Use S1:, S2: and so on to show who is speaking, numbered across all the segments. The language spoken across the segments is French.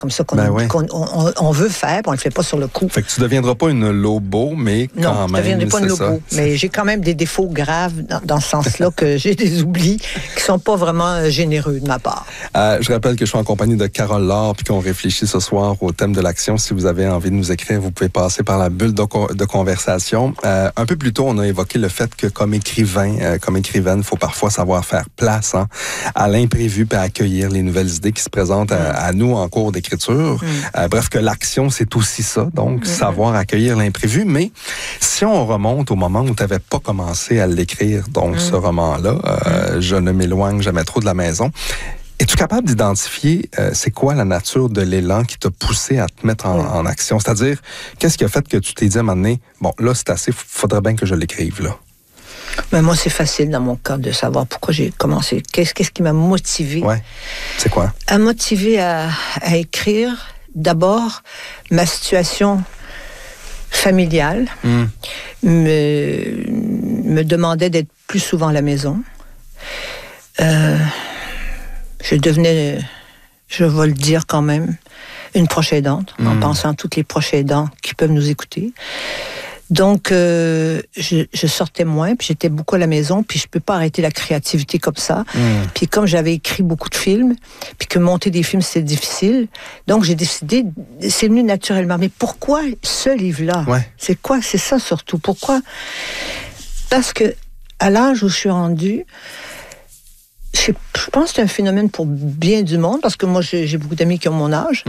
S1: comme ça qu'on
S2: Ben oui.
S1: on veut faire, puis on le fait pas sur le coup.
S2: Fait que tu deviendras pas une lobo, mais quand
S1: Non, je ne
S2: même,
S1: deviendrai pas une lobo. Mais j'ai quand même des défauts graves dans ce sens-là, que j'ai des oublis qui sont pas vraiment généreux de ma part.
S2: Je rappelle que je suis en compagnie de Carole Laure, puis qu'on réfléchit ce soir au thème de l'action. Si vous avez envie de nous écrire, vous pouvez passer par la bulle de conversation. Un peu plus tôt, on a évoqué le fait que comme écrivain, comme écrivaine, il faut parfois savoir faire place à l'imprévu, puis à accueillir les nouvelles idées qui se présentent à nous en cours d'écriture. Bref, que l'action, c'est aussi ça, donc savoir accueillir l'imprévu. Mais si on remonte au moment où tu n'avais pas commencé à l'écrire, donc ce roman-là, Je ne m'éloigne jamais trop de la maison, es-tu capable d'identifier c'est quoi la nature de l'élan qui t'a poussé à te mettre en action? C'est-à-dire, qu'est-ce qui a fait que tu t'es dit à un moment donné, bon, là, c'est assez, faudrait bien que je l'écrive, là?
S1: Mais moi, c'est facile dans mon cas de savoir pourquoi j'ai commencé. Qu'est-ce qui m'a motivé?
S2: Ouais. C'est quoi?
S1: A motivé à écrire, d'abord, ma situation familiale me demandait d'être plus souvent à la maison. Je devenais, je vais le dire quand même, une proche aidante, en pensant à toutes les proches aidants qui peuvent nous écouter. Donc, je sortais moins, puis j'étais beaucoup à la maison, puis je peux pas arrêter la créativité comme ça. Puis comme j'avais écrit beaucoup de films, puis que monter des films, c'était difficile, donc j'ai décidé, c'est venu naturellement. Mais pourquoi ce livre-là?
S2: Ouais.
S1: C'est quoi? C'est ça surtout. Pourquoi? Parce que à l'âge où je suis rendue, je pense que c'est un phénomène pour bien du monde, parce que moi, j'ai beaucoup d'amis qui ont mon âge.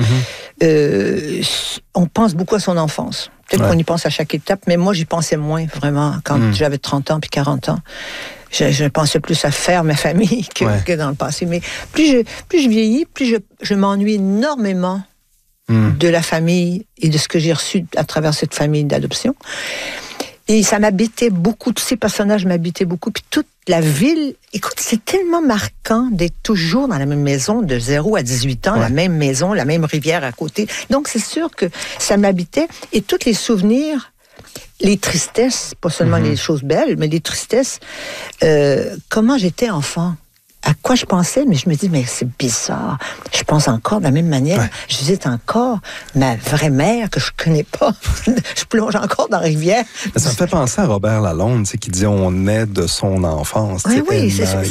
S1: On pense beaucoup à son enfance. Peut-être qu'on y pense à chaque étape, mais moi, j'y pensais moins, vraiment, quand j'avais 30 ans puis 40 ans. Je pensais plus à faire ma famille que dans le passé. Mais plus je vieillis, plus je m'ennuie énormément de la famille et de ce que j'ai reçu à travers cette famille d'adoption. Et ça m'habitait beaucoup, tous ces personnages m'habitaient beaucoup, puis toute la ville. Écoute, c'est tellement marquant d'être toujours dans la même maison, de 0 à 18 ans, la même maison, la même rivière à côté. Donc, c'est sûr que ça m'habitait. Et tous les souvenirs, les tristesses, pas seulement les choses belles, mais les tristesses, comment j'étais enfant. À quoi je pensais, mais je me dis, mais c'est bizarre. Je pense encore de la même manière. Je visite encore ma vraie mère que je connais pas. Je plonge encore dans la rivière.
S2: Mais ça me fait penser à Robert Lalonde, qui dit on est de son enfance.
S1: Oui, c'est ça.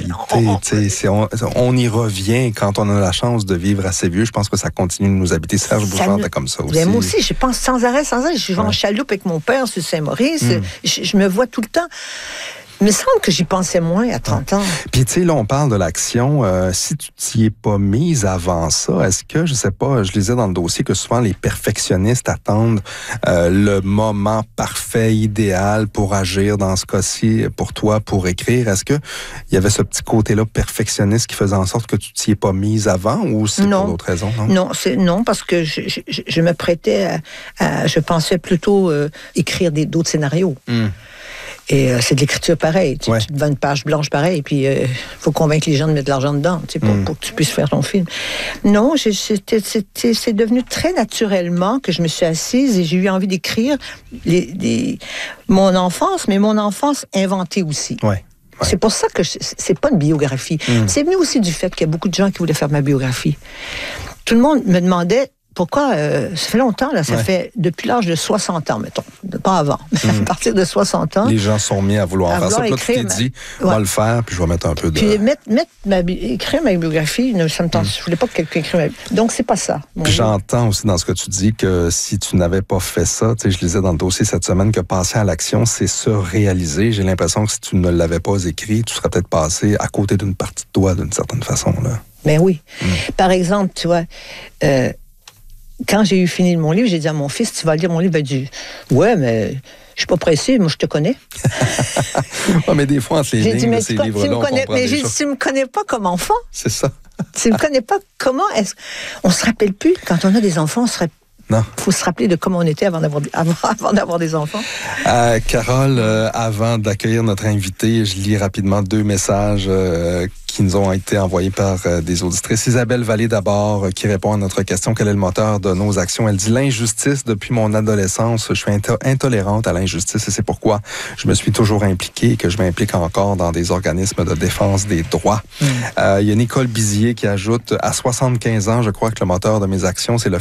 S2: On y revient quand on a la chance de vivre assez vieux. Je pense que ça continue de nous habiter. Serge Bouchard était comme ça aussi.
S1: Mais moi aussi, je pense sans arrêt. Je vais en chaloupe avec mon père sur Saint-Maurice. Je me vois tout le temps. Il me semble que j'y pensais moins à 30 ans.
S2: Puis, tu sais, là, on parle de l'action. Si tu t'y es pas mise avant ça, est-ce que, je sais pas, je lisais dans le dossier que souvent les perfectionnistes attendent le moment parfait, idéal pour agir dans ce cas-ci, pour toi, pour écrire. Est-ce que il y avait ce petit côté-là perfectionniste qui faisait en sorte que tu t'y es pas mise avant ou c'est pour d'autres raisons?
S1: Non, parce que je me prêtais je pensais plutôt écrire d'autres scénarios. Et c'est de l'écriture pareille. Tu te vends une page blanche pareille, puis faut convaincre les gens de mettre de l'argent dedans, pour que tu puisses faire ton film. Non, c'est devenu très naturellement que je me suis assise et j'ai eu envie d'écrire mon enfance, mais mon enfance inventée aussi. C'est pour ça que c'est pas une biographie. C'est venu aussi du fait qu'il y a beaucoup de gens qui voulaient faire ma biographie. Tout le monde me demandait pourquoi, ça fait longtemps, là, ça fait depuis l'âge de 60 ans, mettons, pas avant, à partir de 60 ans.
S2: Les gens sont mis à vouloir faire ça, puis là, tu t'es dit, on va le faire, puis je vais mettre un peu de...
S1: Puis écrire ma biographie, ça me tente, je voulais pas que quelqu'un écrive ma biographie. Donc, c'est pas ça.
S2: Puis j'entends aussi dans ce que tu dis que si tu n'avais pas fait ça, tu sais, je lisais dans le dossier cette semaine que passer à l'action, c'est se réaliser. J'ai l'impression que si tu ne l'avais pas écrit, tu serais peut-être passé à côté d'une partie de toi, d'une certaine façon, là.
S1: Ben oui. Par exemple, tu vois... quand j'ai eu fini mon livre, j'ai dit à mon fils, tu vas lire mon livre? Il a dit, ouais, mais je suis pas pressé, moi je te connais.
S2: Mais des fois, entre les lignes de ces livres-là, on comprend des choses.
S1: Tu me connais pas comme enfant.
S2: C'est ça.
S1: Tu me connais pas comment est-ce... On se rappelle plus, quand on a des enfants,
S2: Non.
S1: Il faut se rappeler de comment on était avant d'avoir des enfants.
S2: Carole, avant d'accueillir notre invité, je lis rapidement 2 messages qui nous ont été envoyés par des auditrices. Isabelle Vallée d'abord, qui répond à notre question, quel est le moteur de nos actions? Elle dit, l'injustice, depuis mon adolescence, je suis intolérante à l'injustice et c'est pourquoi je me suis toujours impliquée et que je m'implique encore dans des organismes de défense des droits. Il y a Nicole Bizier qui ajoute, à 75 ans, je crois que le moteur de mes actions, c'est le